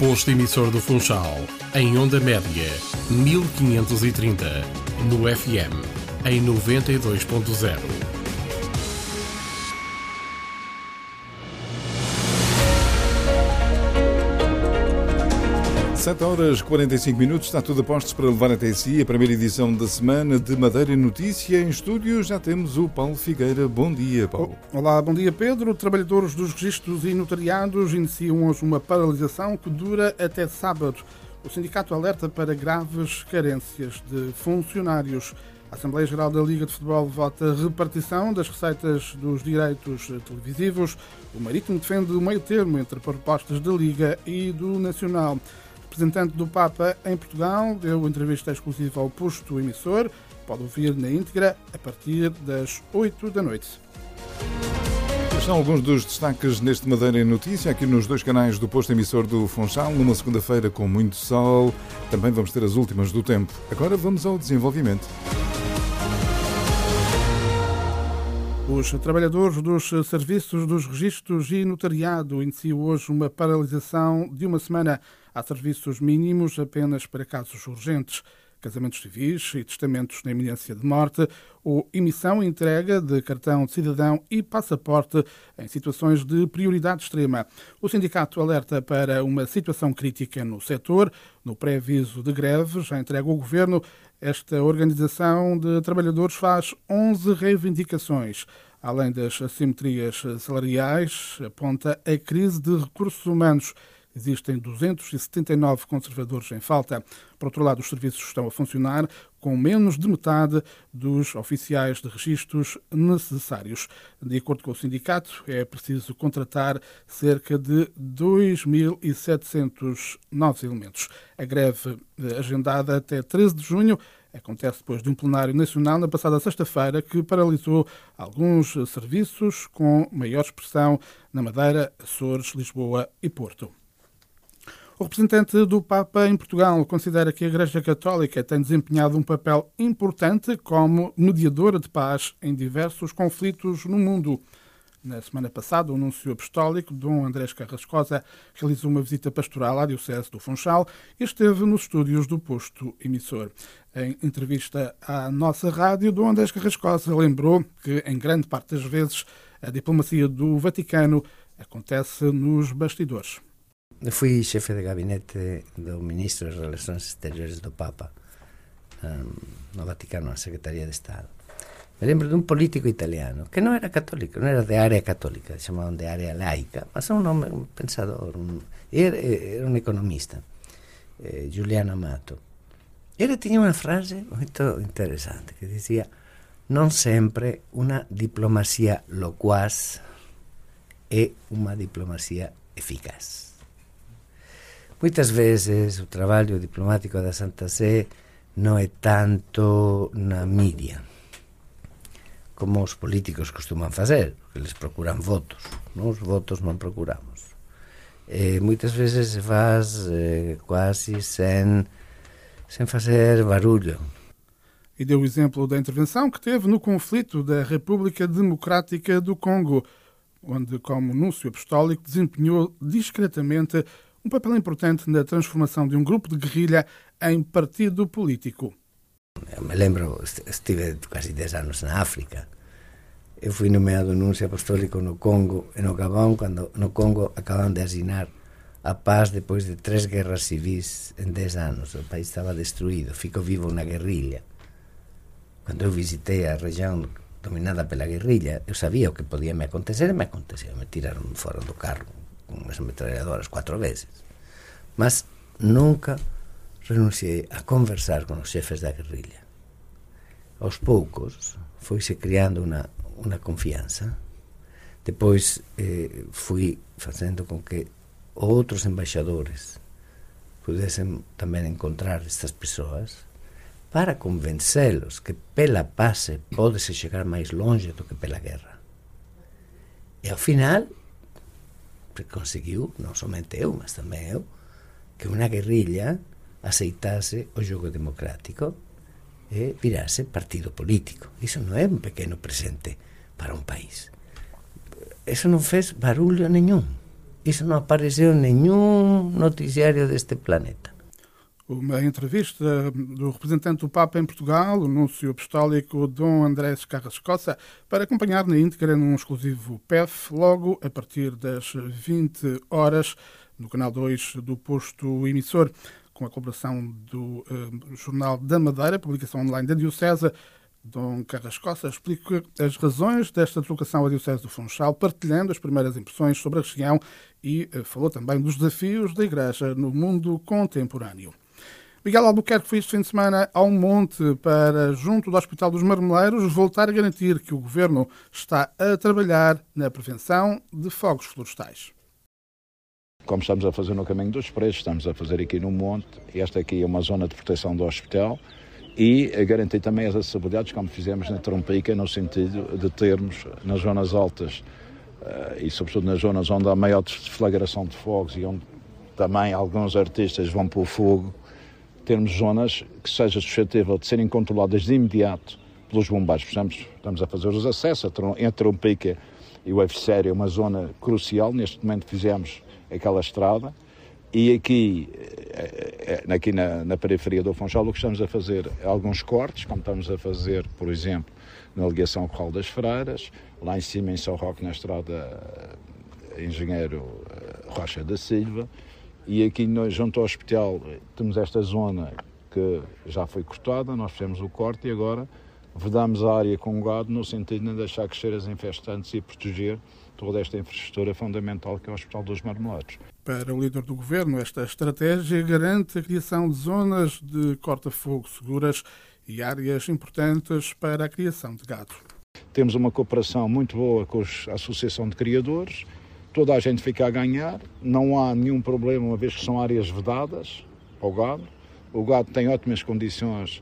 Posto emissor do Funchal, em onda média, 1530, no FM, em 92.0. 7h45, está tudo a postos para levar até si a primeira edição da semana de Madeira Notícia. Em estúdio já temos o Paulo Figueira. Bom dia, Paulo. Olá, bom dia, Pedro. Trabalhadores dos registros e notariados iniciam hoje uma paralisação que dura até sábado. O sindicato alerta para graves carências de funcionários. A Assembleia Geral da Liga de Futebol vota a repartição das receitas dos direitos televisivos. O Marítimo defende o meio termo entre propostas da Liga e do Nacional. O representante do Papa em Portugal deu entrevista exclusiva ao posto emissor. Pode ouvir na íntegra a partir das 8 da noite. São alguns dos destaques neste Madeira em Notícia, aqui nos dois canais do posto emissor do Funchal, numa segunda-feira com muito sol. Também vamos ter as últimas do tempo. Agora vamos ao desenvolvimento. Os trabalhadores dos serviços dos registros e notariado iniciam hoje uma paralisação de uma semana. Há serviços mínimos apenas para casos urgentes, casamentos civis e testamentos na iminência de morte, ou emissão e entrega de cartão de cidadão e passaporte em situações de prioridade extrema. O sindicato alerta para uma situação crítica no setor. No pré-aviso de greve, já entregue ao Governo, esta organização de trabalhadores faz 11 reivindicações. Além das assimetrias salariais, aponta a crise de recursos humanos. Existem 279 conservadores em falta. Por outro lado, os serviços estão a funcionar com menos de metade dos oficiais de registros necessários. De acordo com o sindicato, é preciso contratar cerca de 2.700 novos elementos. A greve, agendada até 13 de junho, acontece depois de um plenário nacional na passada sexta-feira que paralisou alguns serviços com maior expressão na Madeira, Açores, Lisboa e Porto. O representante do Papa em Portugal considera que a Igreja Católica tem desempenhado um papel importante como mediadora de paz em diversos conflitos no mundo. Na semana passada, o Núncio Apostólico, Dom Andrés Carrascosa, realizou uma visita pastoral à Diocese do Funchal e esteve nos estúdios do posto emissor. Em entrevista à nossa rádio, Dom Andrés Carrascosa lembrou que, em grande parte das vezes, a diplomacia do Vaticano acontece nos bastidores. Fui chefe de gabinete do Ministro das Relações Exteriores do Papa no Vaticano, na Secretaria de Estado. Me lembro de un político italiano que non era católico, non era de área católica, chamaban de área laica, mas é un nome, un pensador, era un economista, Giuliano Amato. Ele tiña unha frase moito interesante que dicía: non sempre unha diplomacia loquaz é unha diplomacia eficaz. Moitas veces o traballo diplomático da Santa Sé non é tanto na media como os políticos costuman facer, que les procuran votos. Nos votos non procuramos. Moitas veces se faz quase sen fazer barullo. E deu o exemplo da intervenção que teve no conflito da República Democrática do Congo, onde, como Núncio Apostólico, desempenhou discretamente um papel importante na transformação de um grupo de guerrilha em partido político. Eu me lembro, estive quase 10 anos na África. Eu fui nomeado Núncio Apostólico no Congo e no Gabón, cando no Congo acaban de asinar a paz depois de 3 guerras civis en 10 anos. O país estaba destruído, ficou vivo na guerrilla. Cando eu visitei a región dominada pela guerrilla, eu sabía o que podía me acontecer e me aconteceu. Me tiraron fora do carro con as metralhadoras 4 veces. Mas nunca renunciei a conversar con os xefes da guerrilla. Aos poucos foise criando unha confianza. Depois fui facendo con que outros embaixadores pudesen tamén encontrar estas persoas para convencelos que pela paz pódese chegar máis longe do que pela guerra. E ao final conseguiu, non somente eu, mas tamén eu, que unha guerrilla aceitase o xogo democrático e virase partido político. Iso non é un pequeno presente para un país. Eso non fez barullo nenhum. Isso não apareceu em nenhum noticiário deste planeta. Uma entrevista do representante do Papa em Portugal, o núncio apostólico Dom Andrés Carrascosa, para acompanhar na íntegra num exclusivo PEF, logo a partir das 20 horas, no canal 2 do posto emissor, com a colaboração do Jornal da Madeira, publicação online da Diocese. Dom Carrascosa explica as razões desta deslocação à Diocese do Funchal, partilhando as primeiras impressões sobre a região e falou também dos desafios da Igreja no mundo contemporâneo. Miguel Albuquerque foi este fim de semana ao Monte para, junto do Hospital dos Marmeleiros, voltar a garantir que o Governo está a trabalhar na prevenção de fogos florestais. Como estamos a fazer no Caminho dos Pretos, estamos a fazer aqui no Monte, esta aqui é uma zona de proteção do hospital, e a garantir também as acessibilidades, como fizemos na Trompica, no sentido de termos nas zonas altas e sobretudo nas zonas onde há maior deflagração de fogos e onde também alguns artistas vão para o fogo, termos zonas que seja suscetível de serem controladas de imediato pelos bombeiros. Estamos a fazer os acessos entre a Trompica e o F-Série, é uma zona crucial. Neste momento fizemos aquela estrada e aqui na periferia do Funchal o que estamos a fazer é alguns cortes, como estamos a fazer, por exemplo, na ligação Corral das Freiras, lá em cima em São Roque, na estrada Engenheiro Rocha da Silva. E aqui junto ao hospital temos esta zona que já foi cortada, nós fizemos o corte e agora vedamos a área com gado no sentido de não deixar crescer as infestantes e proteger toda esta infraestrutura fundamental que é o Hospital dos Marmeleiros. Para o líder do Governo, esta estratégia garante a criação de zonas de corta-fogo seguras e áreas importantes para a criação de gado. Temos uma cooperação muito boa com a Associação de Criadores. Toda a gente fica a ganhar, não há nenhum problema, uma vez que são áreas vedadas ao gado. O gado tem ótimas condições,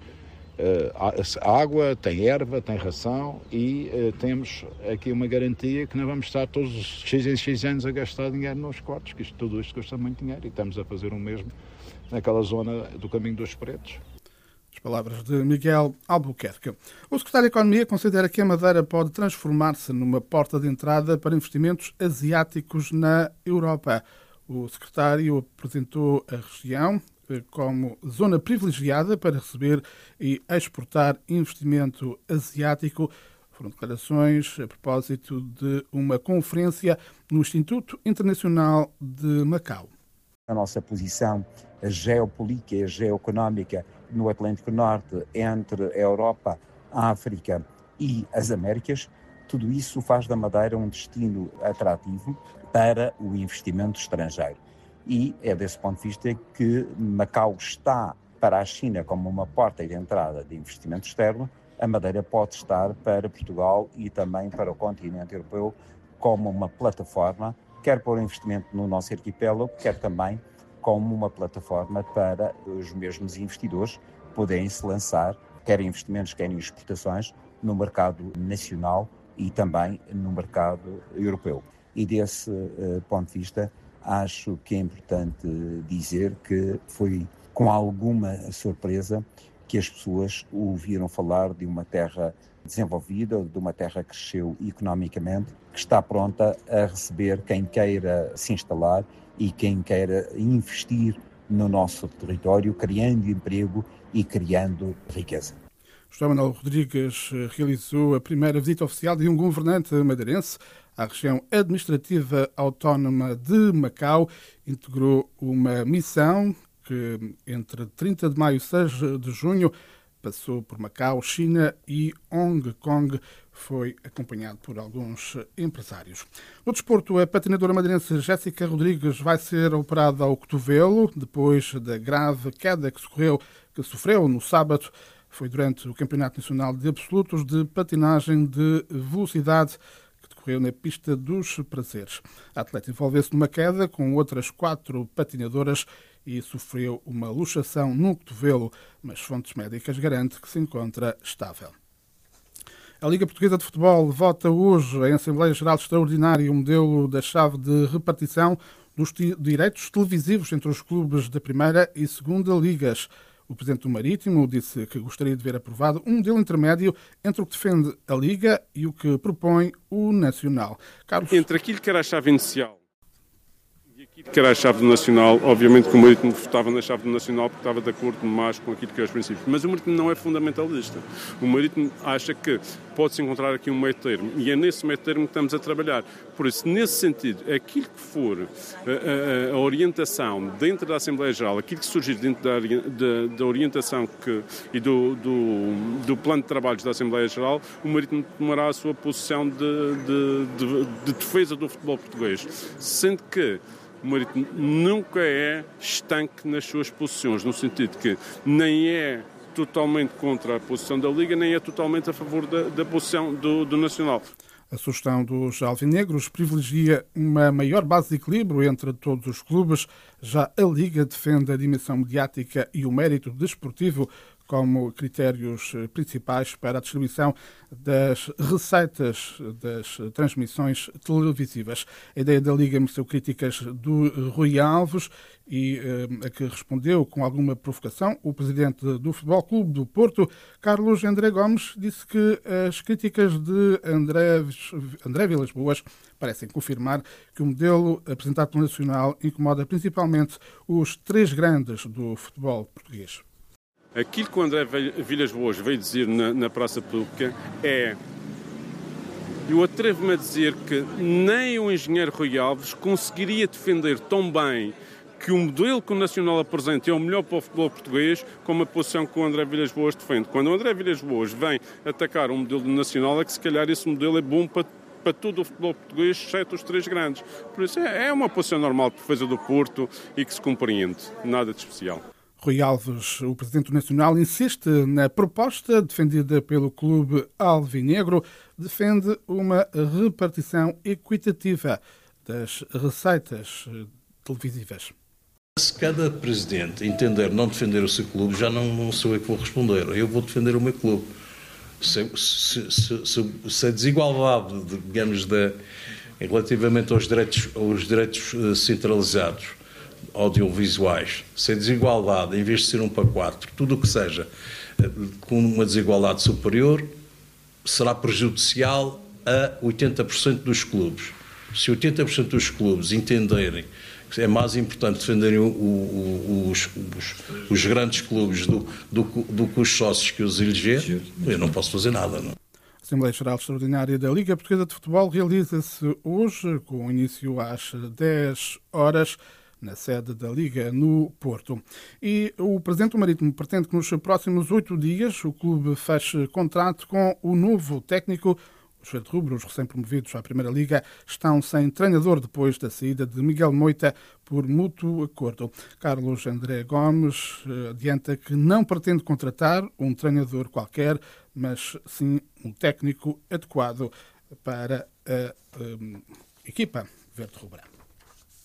água, tem erva, tem ração e temos aqui uma garantia que não vamos estar todos os X em X anos a gastar dinheiro nos cortes, que tudo isto custa muito dinheiro e estamos a fazer o mesmo naquela zona do Caminho dos Pretos. As palavras de Miguel Albuquerque. O secretário de Economia considera que a Madeira pode transformar-se numa porta de entrada para investimentos asiáticos na Europa. O secretário apresentou a região como zona privilegiada para receber e exportar investimento asiático. Foram declarações a propósito de uma conferência no Instituto Internacional de Macau. A nossa posição geopolítica e geoeconómica no Atlântico Norte entre a Europa, a África e as Américas, tudo isso faz da Madeira um destino atrativo para o investimento estrangeiro. E é desse ponto de vista que Macau está para a China como uma porta de entrada de investimento externo, a Madeira pode estar para Portugal e também para o continente europeu como uma plataforma, quer para o investimento no nosso arquipélago, quer também como uma plataforma para os mesmos investidores poderem se lançar, quer investimentos, quer exportações, no mercado nacional e também no mercado europeu. E desse ponto de vista, acho que é importante dizer que foi com alguma surpresa que as pessoas ouviram falar de uma terra desenvolvida, de uma terra que cresceu economicamente, que está pronta a receber quem queira se instalar e quem queira investir no nosso território, criando emprego e criando riqueza. José Manuel Rodrigues realizou a primeira visita oficial de um governante madeirense à região administrativa autónoma de Macau. Integrou uma missão que entre 30 de maio e 6 de junho passou por Macau, China e Hong Kong. Foi acompanhado por alguns empresários. No desporto, a patinadora madeirense Jéssica Rodrigues vai ser operada ao cotovelo depois da grave queda que sofreu no sábado. Foi durante o Campeonato Nacional de Absolutos de Patinagem de Velocidade que decorreu na Pista dos Prazeres. A atleta envolveu-se numa queda com outras 4 patinadoras e sofreu uma luxação no cotovelo, mas fontes médicas garantem que se encontra estável. A Liga Portuguesa de Futebol vota hoje em Assembleia Geral Extraordinária o modelo da chave de repartição dos direitos televisivos entre os clubes da Primeira e Segunda Ligas. O presidente do Marítimo disse que gostaria de ver aprovado um modelo intermédio entre o que defende a Liga e o que propõe o Nacional. Carlos... Entre aquilo que era a chave inicial Que era a chave do Nacional, obviamente que o Marítimo votava na chave do Nacional porque estava de acordo mais com aquilo que é os princípios, mas o Marítimo não é fundamentalista. O Marítimo acha que pode-se encontrar aqui um meio termo e é nesse meio termo que estamos a trabalhar. Por isso, nesse sentido, aquilo que for a orientação dentro da Assembleia Geral, aquilo que surgir dentro da orientação e do plano de trabalhos da Assembleia Geral, o Marítimo tomará a sua posição de defesa do futebol português, sendo que o Marítimo nunca é estanque nas suas posições, no sentido que nem é totalmente contra a posição da Liga, nem é totalmente a favor da posição do Nacional. A sugestão dos alvinegros privilegia uma maior base de equilíbrio entre todos os clubes. Já a Liga defende a dimensão mediática e o mérito desportivo como critérios principais para a distribuição das receitas das transmissões televisivas. A ideia da Liga mereceu críticas do Rui Alves e a que respondeu com alguma provocação o presidente do Futebol Clube do Porto, Carlos André Gomes, disse que as críticas de André Vilas-Boas parecem confirmar que o modelo apresentado pelo Nacional incomoda principalmente os três grandes do futebol português. Aquilo que o André Vilas-Boas veio dizer na praça pública é... Eu atrevo-me a dizer que nem o engenheiro Rui Alves conseguiria defender tão bem que o modelo que o Nacional apresenta é o melhor para o futebol português como a posição que o André Vilas-Boas defende. Quando o André Vilas-Boas vem atacar o modelo do Nacional, é que se calhar esse modelo é bom para todo o futebol português, exceto os três grandes. Por isso é uma posição normal de defesa do Porto e que se compreende. Nada de especial. Rui Alves, o presidente do Nacional, insiste na proposta defendida pelo clube alvinegro, defende uma repartição equitativa das receitas televisivas. Se cada presidente entender não defender o seu clube, já não sou eu que vou responder. Eu vou defender o meu clube. Se a desigualdade, digamos, relativamente aos direitos centralizados audiovisuais, se a desigualdade, em vez de ser 1:4, tudo o que seja com uma desigualdade superior, será prejudicial a 80% dos clubes. Se 80% dos clubes entenderem que é mais importante defenderem os grandes clubes do que os sócios que os eleger, eu não posso fazer nada, não. A Assembleia Geral Extraordinária da Liga Portuguesa de Futebol realiza-se hoje, com início às 10 horas, na sede da Liga, no Porto. E o presidente do Marítimo pretende que nos próximos 8 dias o clube feche contrato com o novo técnico. Os verde-rubros, recém-promovidos à Primeira Liga, estão sem treinador depois da saída de Miguel Moita por mútuo acordo. Carlos André Gomes adianta que não pretende contratar um treinador qualquer, mas sim um técnico adequado para a equipa verde-rubra.